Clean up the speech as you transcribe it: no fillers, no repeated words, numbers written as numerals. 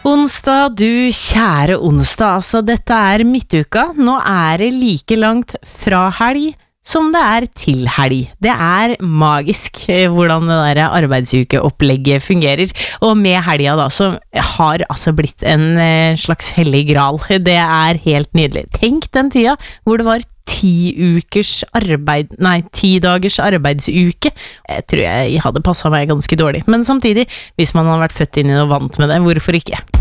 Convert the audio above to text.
Onsdag, du kjære onsdag, altså dette midtuka, nå det like langt fra helg som det til helg. Det magisk hvordan det der arbeidsukeopplegget fungerer, og med helga da, så har altså blitt en slags hellig gral. Det helt nydelig. Tenk den tida hvor det var 10 dagers arbeidsuke. Jeg tror jeg hadde passet meg ganske dårlig, men samtidig, hvis man hadde vært født inn i og vant med det, hvorfor ikke?